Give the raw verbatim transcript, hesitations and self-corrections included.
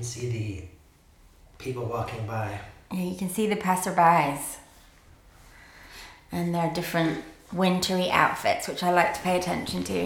see the people walking by. Yeah, you can see the passerbys and their different wintry outfits, which I like to pay attention to.